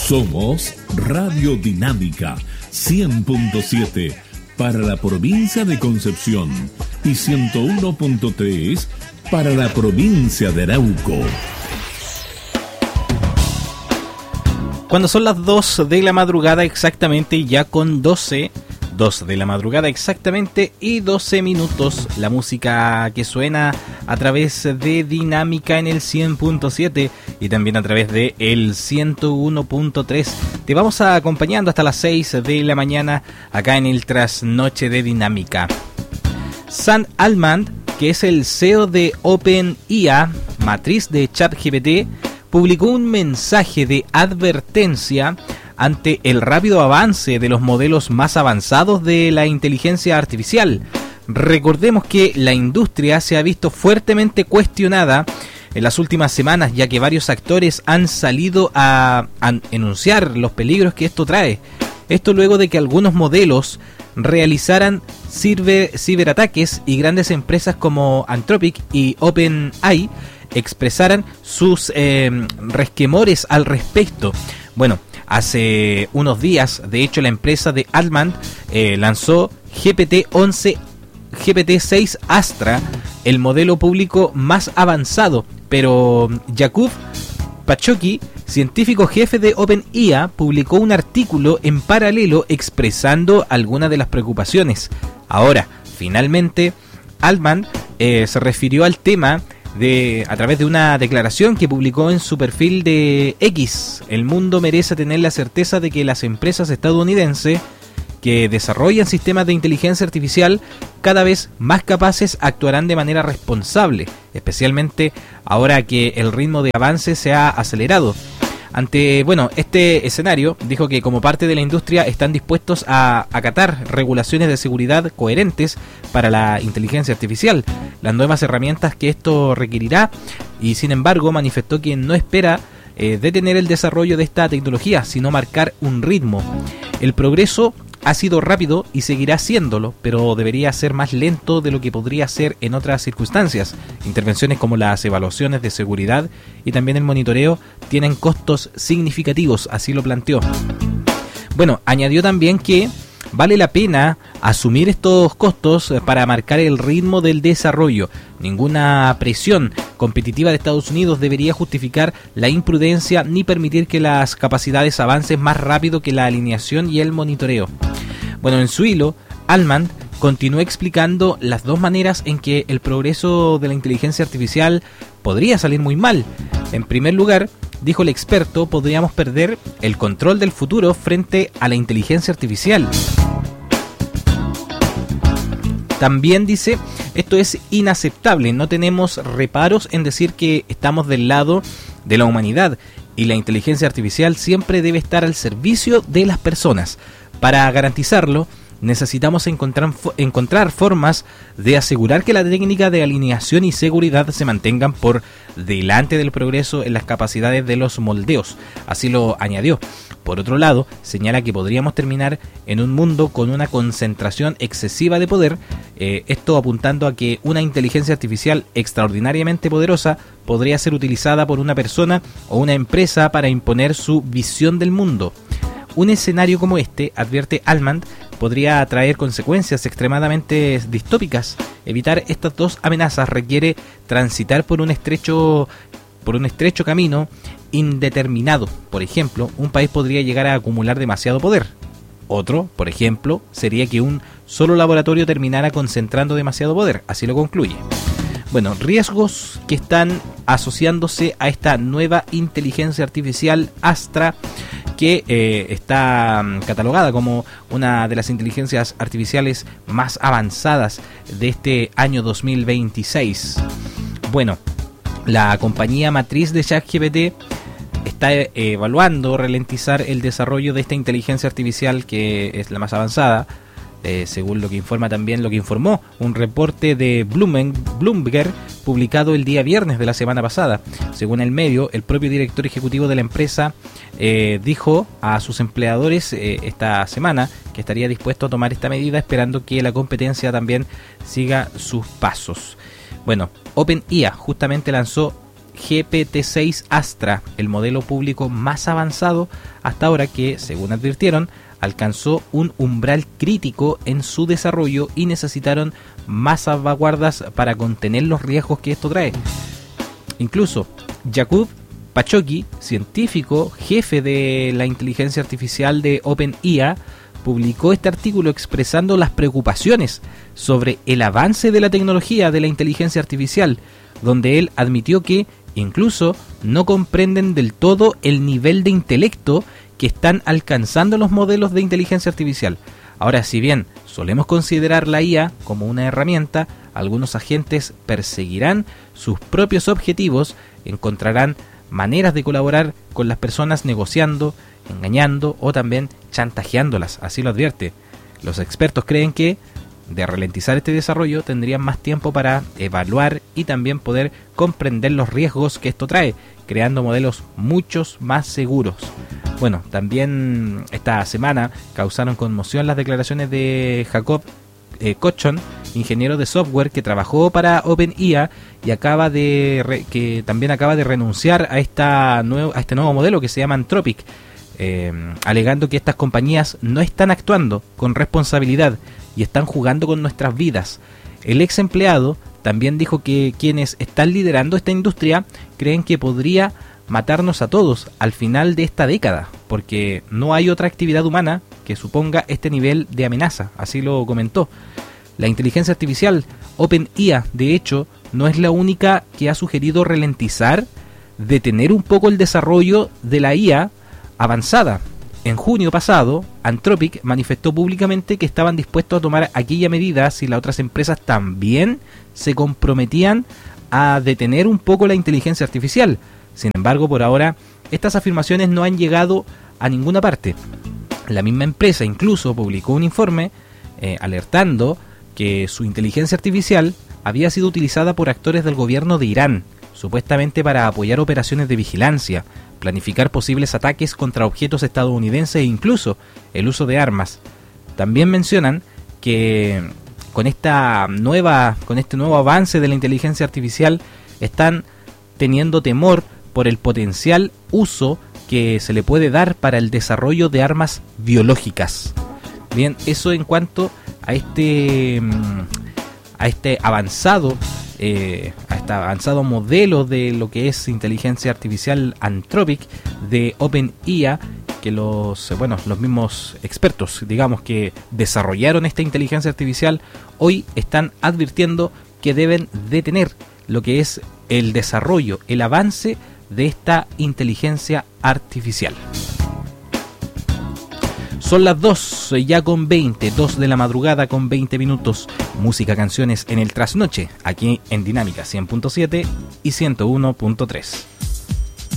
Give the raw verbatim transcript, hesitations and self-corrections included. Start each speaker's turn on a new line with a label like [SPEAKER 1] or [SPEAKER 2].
[SPEAKER 1] Somos Radio Dinámica cien punto siete para la provincia de Concepción y ciento uno punto tres para la provincia de Arauco.
[SPEAKER 2] Cuando son las dos de la madrugada exactamente, ya con doce, dos de la madrugada exactamente y doce minutos, la música que suena a través de Dinámica en el cien punto siete y también a través de el ciento uno punto tres. Te vamos a acompañando hasta las seis de la mañana acá en el Trasnoche de Dinámica. Sam Altman, que es el C E O de OpenIA, matriz de ChatGPT, publicó un mensaje de advertencia ante el rápido avance de los modelos más avanzados de la inteligencia artificial. Recordemos que la industria se ha visto fuertemente cuestionada en las últimas semanas, ya que varios actores han salido a, a enunciar los peligros que esto trae. Esto luego de que algunos modelos realizaran ciber, ciberataques y grandes empresas como Anthropic y OpenAI expresaran sus eh, resquemores al respecto. Bueno, hace unos días, de hecho, la empresa de Altman eh, lanzó G P T once, G P T seis Astra, el modelo público más avanzado, pero Jakub Pachoki, científico jefe de OpenIA, publicó un artículo en paralelo expresando algunas de las preocupaciones. Ahora, finalmente, Altman eh, se refirió al tema de a través de una declaración que publicó en su perfil de X. El mundo merece tener la certeza de que las empresas estadounidenses que desarrollan sistemas de inteligencia artificial cada vez más capaces actuarán de manera responsable, especialmente ahora que el ritmo de avance se ha acelerado. Ante bueno este escenario, dijo que como parte de la industria están dispuestos a acatar regulaciones de seguridad coherentes para la inteligencia artificial, las nuevas herramientas que esto requerirá, y sin embargo manifestó que no espera eh, detener el desarrollo de esta tecnología, sino marcar un ritmo. El progreso ha sido rápido y seguirá siéndolo, pero debería ser más lento de lo que podría ser en otras circunstancias. Intervenciones como las evaluaciones de seguridad y también el monitoreo tienen costos significativos, así lo planteó. Bueno, añadió también que vale la pena asumir estos costos para marcar el ritmo del desarrollo. Ninguna presión competitiva de Estados Unidos debería justificar la imprudencia ni permitir que las capacidades avancen más rápido que la alineación y el monitoreo. Bueno, en su hilo, Altman continuó explicando las dos maneras en que el progreso de la inteligencia artificial podría salir muy mal. En primer lugar, dijo el experto, podríamos perder el control del futuro frente a la inteligencia artificial. También dice, esto es inaceptable, no tenemos reparos en decir que estamos del lado de la humanidad y la inteligencia artificial siempre debe estar al servicio de las personas. Para garantizarlo, necesitamos encontrar, encontrar formas de asegurar que la técnica de alineación y seguridad se mantengan por delante del progreso en las capacidades de los moldeos. Así lo añadió. Por otro lado, señala que podríamos terminar en un mundo con una concentración excesiva de poder, eh, esto apuntando a que una inteligencia artificial extraordinariamente poderosa podría ser utilizada por una persona o una empresa para imponer su visión del mundo. Un escenario como este, advierte Altman, podría traer consecuencias extremadamente distópicas. Evitar estas dos amenazas requiere transitar por un estrecho, por un estrecho camino indeterminado. Por ejemplo, un país podría llegar a acumular demasiado poder. Otro, por ejemplo, sería que un solo laboratorio terminara concentrando demasiado poder. Así lo concluye. Bueno, riesgos que están asociándose a esta nueva inteligencia artificial Astra, que eh, está catalogada como una de las inteligencias artificiales más avanzadas de este año dos mil veintiséis. Bueno, la compañía matriz de ChatGPT está eh, evaluando ralentizar el desarrollo de esta inteligencia artificial que es la más avanzada, eh, según lo que informa también lo que informó un reporte de Bloomberg publicado el día viernes de la semana pasada. Según el medio, el propio director ejecutivo de la empresa eh, dijo a sus empleadores eh, esta semana que estaría dispuesto a tomar esta medida, esperando que la competencia también siga sus pasos. Bueno, OpenIA justamente lanzó G P T seis Astra, el modelo público más avanzado hasta ahora que, según advirtieron, alcanzó un umbral crítico en su desarrollo y necesitaron más salvaguardas para contener los riesgos que esto trae. Incluso Jakub Pachoki, científico jefe de la inteligencia artificial de OpenIA, publicó este artículo expresando las preocupaciones sobre el avance de la tecnología de la inteligencia artificial, donde él admitió que incluso no comprenden del todo el nivel de intelecto que están alcanzando los modelos de inteligencia artificial. Ahora, si bien solemos considerar la I A como una herramienta, algunos agentes perseguirán sus propios objetivos, encontrarán maneras de colaborar con las personas negociando, engañando o también chantajeándolas, así lo advierte. Los expertos creen que, de ralentizar este desarrollo, tendrían más tiempo para evaluar y también poder comprender los riesgos que esto trae, creando modelos muchos más seguros. Bueno, también esta semana causaron conmoción las declaraciones de Jacob eh, Kochon, ingeniero de software que trabajó para OpenIA y acaba de re, que también acaba de renunciar a esta nuevo, a este nuevo modelo que se llama Anthropic, eh, alegando que estas compañías no están actuando con responsabilidad y están jugando con nuestras vidas. El ex empleado también dijo que quienes están liderando esta industria creen que podría matarnos a todos al final de esta década, porque no hay otra actividad humana que suponga este nivel de amenaza, así lo comentó. La inteligencia artificial OpenIA, de hecho, no es la única que ha sugerido ralentizar, detener un poco el desarrollo de la I A avanzada. En junio pasado, Anthropic manifestó públicamente que estaban dispuestos a tomar aquella medida si las otras empresas también se comprometían a detener un poco la inteligencia artificial. Sin embargo, por ahora, estas afirmaciones no han llegado a ninguna parte. La misma empresa incluso publicó un informe eh, alertando que su inteligencia artificial había sido utilizada por actores del gobierno de Irán, supuestamente para apoyar operaciones de vigilancia, planificar posibles ataques contra objetos estadounidenses e incluso el uso de armas. También mencionan que con esta nueva, con este nuevo avance de la inteligencia artificial están teniendo temor por el potencial uso que se le puede dar para el desarrollo de armas biológicas. Bien, eso en cuanto a este a este avanzado eh, a este avanzado modelo de lo que es inteligencia artificial Anthropic de OpenIA, que los bueno los mismos expertos, digamos, que desarrollaron esta inteligencia artificial hoy están advirtiendo que deben detener lo que es el desarrollo, el avance de esta inteligencia artificial. Son las dos ya con veinte, dos de la madrugada con veinte minutos. Música, canciones en el trasnoche, aquí en Dinámica cien punto siete y ciento uno punto tres.